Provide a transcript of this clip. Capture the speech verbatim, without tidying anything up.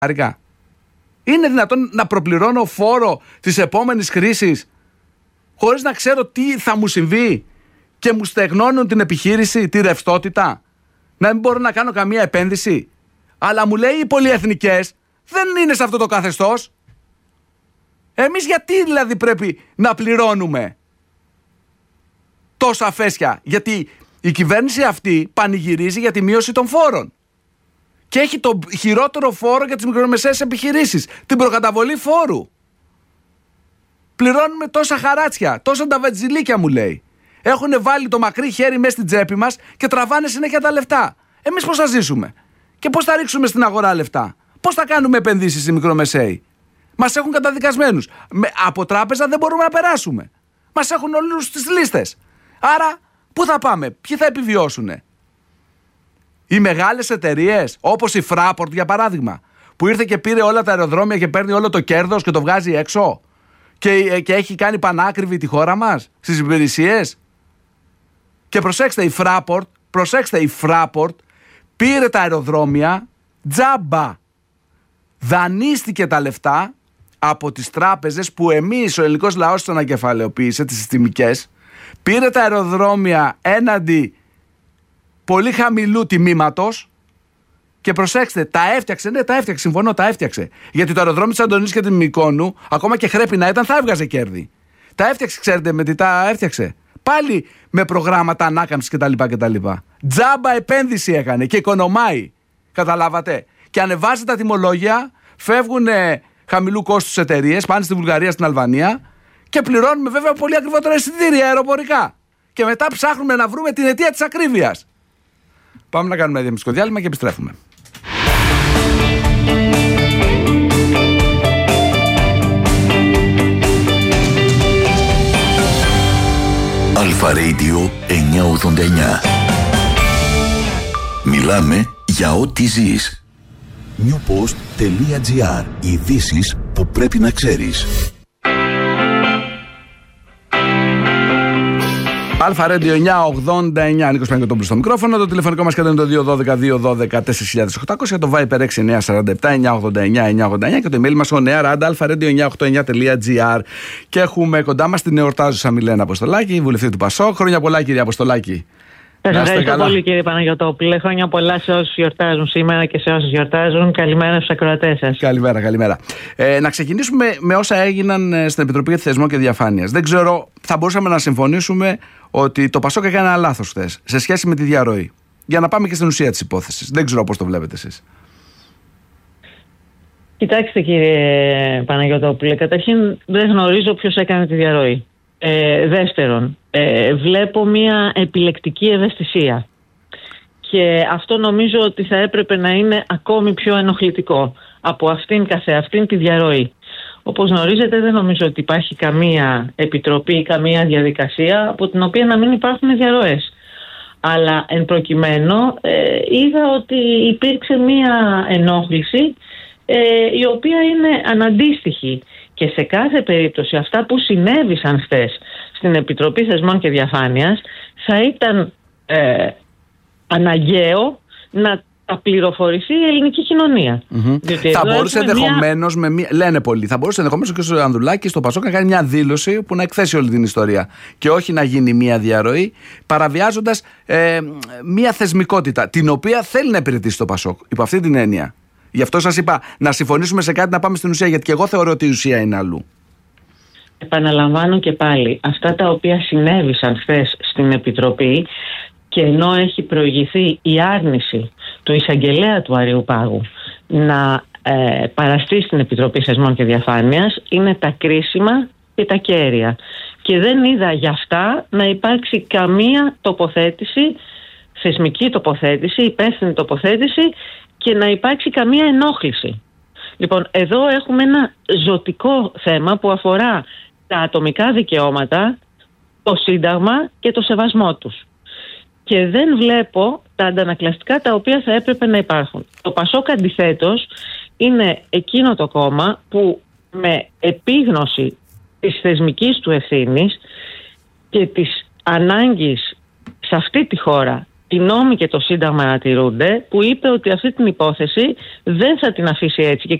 χιλιάρικα. Είναι δυνατόν να προπληρώνω φόρο της επόμενης χρήσης χωρίς να ξέρω τι θα μου συμβεί και μου στεγνώνουν την επιχείρηση, τη ρευστότητα, να μην μπορώ να κάνω καμία επένδυση? Αλλά μου λέει οι πολυεθνικές δεν είναι σε αυτό το καθεστώς. Εμείς γιατί δηλαδή πρέπει να πληρώνουμε τόσα φέσια? Γιατί η κυβέρνηση αυτή πανηγυρίζει για τη μείωση των φόρων και έχει το χειρότερο φόρο για τις μικρομεσαίες επιχειρήσεις, την προκαταβολή φόρου. Πληρώνουμε τόσα χαράτσια, τόσα νταβατζιλίκια, μου λέει. Έχουν βάλει το μακρύ χέρι μέσα στην τσέπη μας και τραβάνε συνέχεια τα λεφτά. Εμείς πώς θα ζήσουμε και πώς θα ρίξουμε στην αγορά λεφτά? Πώς θα κάνουμε επενδύσεις οι μικρομεσαίοι? Μας έχουν καταδικασμένους. Με, από τράπεζα δεν μπορούμε να περάσουμε. Μας έχουν όλους στις λίστες. Άρα πού θα πάμε, ποιοι θα επιβιώσουνε? Οι μεγάλες εταιρείες όπως η Fraport για παράδειγμα, που ήρθε και πήρε όλα τα αεροδρόμια και παίρνει όλο το κέρδος και το βγάζει έξω και, και έχει κάνει πανάκριβη τη χώρα μας στις υπηρεσίες. Και προσέξτε, η Fraport, προσέξτε, η Fraport πήρε τα αεροδρόμια τζάμπα. Δανείστηκε τα λεφτά από τις τράπεζες που εμείς ο ελληνικός λαός τις ανακεφαλαιοποίησε, τις συστημικές. Πήρε τα αεροδρόμια έναντι πολύ χαμηλού τιμήματος και προσέξτε, τα έφτιαξε. Ναι, τα έφτιαξε, συμφωνώ, τα έφτιαξε. Γιατί το αεροδρόμιο της Αντωνής και του Μυκόνου, ακόμα και χρέπει να ήταν, θα έβγαζε κέρδη. Τα έφτιαξε, ξέρετε με τι τα έφτιαξε? Πάλι με προγράμματα ανάκαμψης κτλ. κτλ. Τζάμπα επένδυση έκανε και οικονομάει. Καταλάβατε? Και ανεβάζει τα τιμολόγια, φεύγουν χαμηλού κόστους εταιρείες, πάνε στη Βουλγαρία, στην Αλβανία και πληρώνουμε βέβαια πολύ ακριβότερα εισιτήρια αεροπορικά. Και μετά ψάχνουμε να βρούμε την αιτία της ακρίβειας. Πάμε να κάνουμε ένα διαφημιστικό διάλειμμα και επιστρέφουμε. Αλφα Radio εννιακόσια ογδόντα εννιά. Μιλάμε για ό,τι ζεις. newpost.gr. Ειδήσεις που πρέπει να ξέρεις. Αλφα Radio εννιακόσια ογδόντα εννιά. Νίκος Παναγιωτόπουλος στο μικρόφωνο. Το τηλεφωνικό μας κέντρο είναι το δύο ένα δύο δύο ένα δύο τέσσερα οκτώ μηδέν μηδέν. Το Viper έξι εννιά τέσσερα επτά εννιακόσια ογδόντα εννιά εννιακόσια ογδόντα εννιά και το email μας ο νεαράντα αλφα radio εννιακόσια ογδόντα εννιά τελεία τζι άρ. Και έχουμε κοντά μας την εορτάζουσα Μιλένα Αποστολάκη, βουλευτή του Πασόκ. Χρόνια πολλά, κύριε Αποστολάκη. Σας ευχαριστώ πολύ, κύριε Παναγιωτόπουλε. Χρόνια πολλά σε όσους γιορτάζουν σήμερα και σε όσους γιορτάζουν. Καλημέρα στους ακροατές σας. Καλημέρα, καλημέρα. Ε, να ξεκινήσουμε με όσα έγιναν στην Επιτροπή Θεσμών και Διαφάνειας. Δεν ξέρω, θα μπορούσαμε να συμφωνήσουμε ότι το Πασόκ έκανε ένα λάθος χθες σε σχέση με τη διαρροή. Για να πάμε και στην ουσία της υπόθεσης. Δεν ξέρω πώς το βλέπετε εσείς. Κοιτάξτε, κύριε Παναγιωτόπουλε, καταρχήν δεν γνωρίζω ποιος έκανε τη διαρροή. Ε, δεύτερον, ε, βλέπω μια επιλεκτική ευαισθησία και αυτό νομίζω ότι θα έπρεπε να είναι ακόμη πιο ενοχλητικό από αυτήν καθεαυτήν τη διαρροή. Όπως γνωρίζετε, δεν νομίζω ότι υπάρχει καμία επιτροπή ή καμία διαδικασία από την οποία να μην υπάρχουν διαρροές. Αλλά εν προκειμένου ε, είδα ότι υπήρξε μια ενόχληση ε, η οποία είναι αναντίστοιχη. Και σε κάθε περίπτωση αυτά που συνέβησαν χθες στην Επιτροπή Θεσμών και Διαφάνειας θα ήταν ε, αναγκαίο να τα πληροφορηθεί η ελληνική κοινωνία. Mm-hmm. Θα μπορούσε ενδεχομένως, μια... με... λένε πολλοί, θα μπορούσε ενδεχομένως ο κ. Ανδρουλάκης στο Πασόκ να κάνει μια δήλωση που να εκθέσει όλη την ιστορία και όχι να γίνει μια διαρροή παραβιάζοντας ε, μια θεσμικότητα την οποία θέλει να υπηρετήσει το Πασόκ υπό αυτή την έννοια. Γι' αυτό σας είπα να συμφωνήσουμε σε κάτι, να πάμε στην ουσία, γιατί και εγώ θεωρώ ότι η ουσία είναι αλλού. Επαναλαμβάνω και πάλι, αυτά τα οποία συνέβησαν χθες στην Επιτροπή και ενώ έχει προηγηθεί η άρνηση του εισαγγελέα του Αριουπάγου να ε, παραστεί στην Επιτροπή Θεσμών και Διαφάνειας, είναι τα κρίσιμα και τα κέρια. Και δεν είδα γι' αυτά να υπάρξει καμία τοποθέτηση, θεσμική τοποθέτηση, υπεύθυνη τοποθέτηση και να υπάρξει καμία ενόχληση. Λοιπόν, εδώ έχουμε ένα ζωτικό θέμα που αφορά τα ατομικά δικαιώματα, το Σύνταγμα και το σεβασμό τους. Και δεν βλέπω τα αντανακλαστικά τα οποία θα έπρεπε να υπάρχουν. Το Πασόκ αντιθέτως είναι εκείνο το κόμμα που με επίγνωση της θεσμικής του ευθύνης και της ανάγκης σε αυτή τη χώρα οι νόμοι και το Σύνταγμα να τηρούνται, που είπε ότι αυτή την υπόθεση δεν θα την αφήσει έτσι. Και